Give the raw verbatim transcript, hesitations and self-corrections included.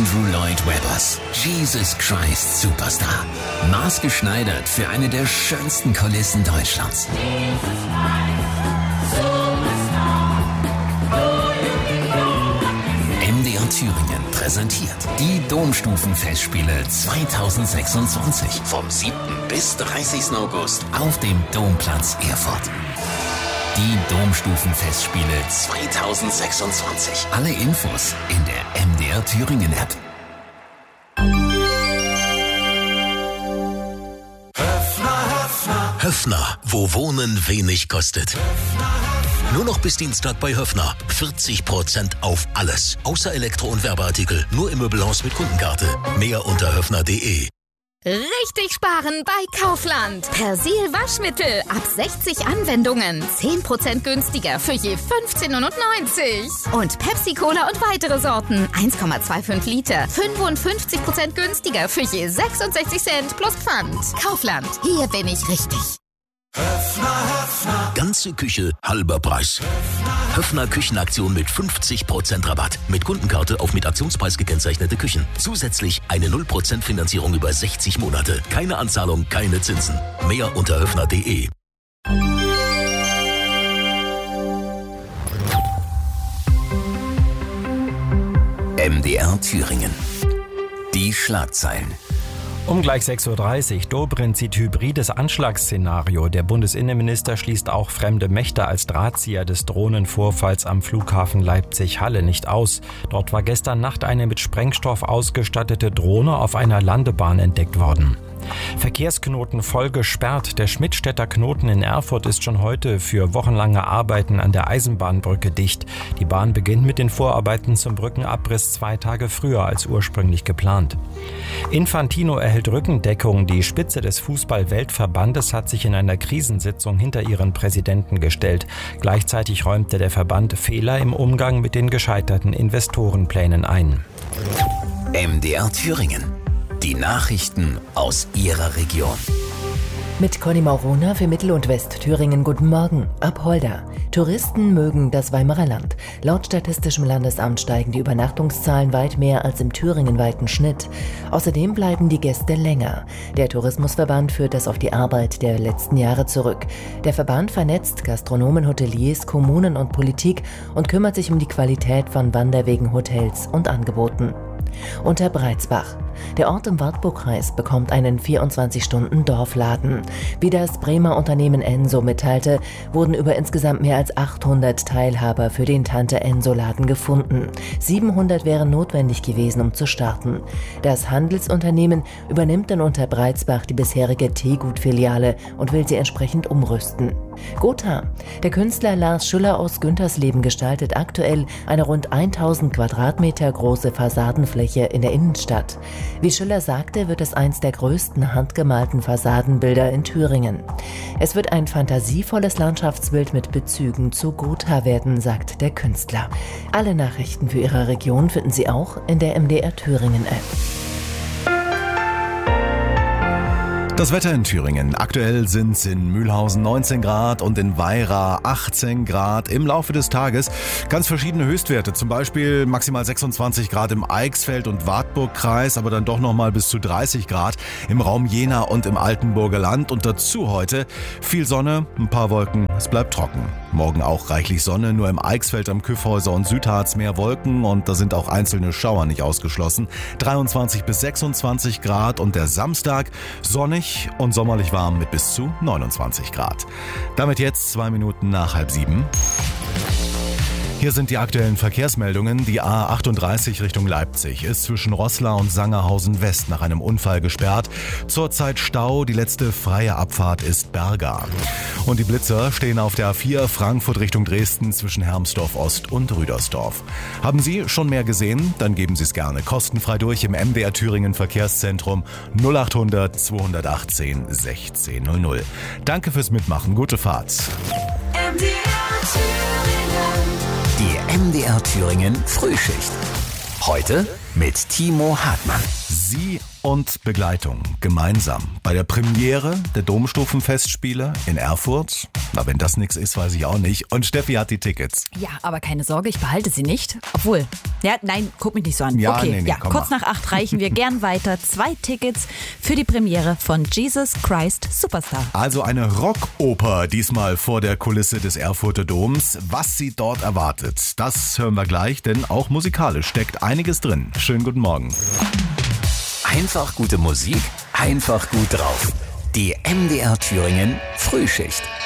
Andrew Lloyd Webbers Jesus Christ Superstar. Maßgeschneidert für eine der schönsten Kulissen Deutschlands. M D R Thüringen präsentiert die Domstufenfestspiele zweitausendsechsundzwanzig vom siebten bis dreißigsten August auf dem Domplatz Erfurt. Die Domstufenfestspiele zweitausendsechsundzwanzig. Alle Infos in der M D R Thüringen App. Höffner, Höffner. Höffner, wo Wohnen wenig kostet. Nur noch bis Dienstag bei Höffner. vierzig Prozent auf alles. Außer Elektro- und Werbeartikel. Nur im Möbelhaus mit Kundenkarte. Mehr unter höffner punkt de. Richtig sparen bei Kaufland. Persil Waschmittel ab sechzig Anwendungen. zehn Prozent günstiger für je fünfzehn neunundneunzig. Und Pepsi-Cola und weitere Sorten. eins Komma fünfundzwanzig Liter. fünfundfünfzig Prozent günstiger für je sechsundsechzig Cent plus Pfand. Kaufland. Hier bin ich richtig. Höffner, Höffner. Ganze Küche, halber Preis. Höffner Küchenaktion mit fünfzig Prozent Rabatt. Mit Kundenkarte auf mit Aktionspreis gekennzeichnete Küchen. Zusätzlich eine null Prozent Finanzierung über sechzig Monate. Keine Anzahlung, keine Zinsen. Mehr unter höffner punkt de. M D R Thüringen. Die Schlagzeilen. Um gleich sechs Uhr dreißig, Dobrindt sieht hybrides Anschlagsszenario. Der Bundesinnenminister schließt auch fremde Mächte als Drahtzieher des Drohnenvorfalls am Flughafen Leipzig-Halle nicht aus. Dort war gestern Nacht eine mit Sprengstoff ausgestattete Drohne auf einer Landebahn entdeckt worden. Verkehrsknoten voll gesperrt. Der Schmidtstädter Knoten in Erfurt ist schon heute für wochenlange Arbeiten an der Eisenbahnbrücke dicht. Die Bahn beginnt mit den Vorarbeiten zum Brückenabriss zwei Tage früher als ursprünglich geplant. Infantino erhält Rückendeckung. Die Spitze des Fußball-Weltverbandes hat sich in einer Krisensitzung hinter ihren Präsidenten gestellt. Gleichzeitig räumte der Verband Fehler im Umgang mit den gescheiterten Investorenplänen ein. M D R Thüringen. Die Nachrichten aus Ihrer Region. Mit Conny Maurona für Mittel- und Westthüringen. Guten Morgen. Apolda. Touristen mögen das Weimarer Land. Laut Statistischem Landesamt steigen die Übernachtungszahlen weit mehr als im thüringenweiten Schnitt. Außerdem bleiben die Gäste länger. Der Tourismusverband führt das auf die Arbeit der letzten Jahre zurück. Der Verband vernetzt Gastronomen, Hoteliers, Kommunen und Politik und kümmert sich um die Qualität von Wanderwegen, Hotels und Angeboten. Unterbreizbach. Der Ort im Wartburgkreis bekommt einen vierundzwanzig-Stunden-Dorfladen. Wie das Bremer Unternehmen Enso mitteilte, wurden über insgesamt mehr als achthundert Teilhaber für den Tante-Enso-Laden gefunden. siebenhundert wären notwendig gewesen, um zu starten. Das Handelsunternehmen übernimmt in Unterbreizbach die bisherige Teegut-Filiale und will sie entsprechend umrüsten. Gotha. Der Künstler Lars Schüller aus Güntersleben gestaltet aktuell eine rund tausend Quadratmeter große Fassadenfläche in der Innenstadt. Wie Schüller sagte, wird es eins der größten handgemalten Fassadenbilder in Thüringen. Es wird ein fantasievolles Landschaftsbild mit Bezügen zu Gotha werden, sagt der Künstler. Alle Nachrichten für Ihre Region finden Sie auch in der M D R Thüringen App. Das Wetter in Thüringen. Aktuell sind es in Mühlhausen neunzehn Grad und in Weira achtzehn Grad. Im Laufe des Tages ganz verschiedene Höchstwerte. Zum Beispiel maximal sechsundzwanzig Grad im Eichsfeld- und Wartburgkreis, aber dann doch nochmal bis zu dreißig Grad im Raum Jena und im Altenburger Land. Und dazu heute viel Sonne, ein paar Wolken, es bleibt trocken. Morgen auch reichlich Sonne, nur im Eichsfeld am Kyffhäuser und Südharz mehr Wolken und da sind auch einzelne Schauer nicht ausgeschlossen. dreiundzwanzig bis sechsundzwanzig Grad und der Samstag sonnig und sommerlich warm mit bis zu neunundzwanzig Grad. Damit jetzt zwei Minuten nach halb sieben. Hier sind die aktuellen Verkehrsmeldungen. Die A achtunddreißig Richtung Leipzig ist zwischen Roßla und Sangerhausen West nach einem Unfall gesperrt. Zurzeit Stau, die letzte freie Abfahrt ist Berga. Und die Blitzer stehen auf der A vier Frankfurt Richtung Dresden zwischen Hermsdorf Ost und Rüdersdorf. Haben Sie schon mehr gesehen? Dann geben Sie es gerne kostenfrei durch im M D R Thüringen Verkehrszentrum null acht hundert zweihundertachtzehn sechzehn null null. Danke fürs Mitmachen. Gute Fahrt. M D R Thüringen. Die M D R Thüringen Frühschicht. Heute mit Timo Hartmann. Sie und Begleitung gemeinsam bei der Premiere der Domstufenfestspiele in Erfurt. Na, wenn das nichts ist, weiß ich auch nicht. Und Steffi hat die Tickets. Ja, aber keine Sorge, ich behalte sie nicht. Obwohl, ja, nein, guck mich nicht so an. Ja, okay, nee, nee, ja, komm kurz mal. nach acht reichen wir gern weiter. Zwei Tickets für die Premiere von Jesus Christ Superstar. Also eine Rockoper diesmal vor der Kulisse des Erfurter Doms. Was sie dort erwartet, das hören wir gleich, denn auch musikalisch steckt einiges drin. Schönen guten Morgen. Einfach gute Musik, einfach gut drauf. Die M D R Thüringen Frühschicht.